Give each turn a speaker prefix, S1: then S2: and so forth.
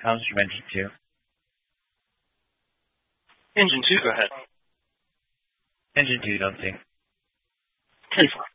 S1: How's your engine 2?
S2: Engine 2, go ahead.
S1: Engine 2, don't think.
S2: 10-4.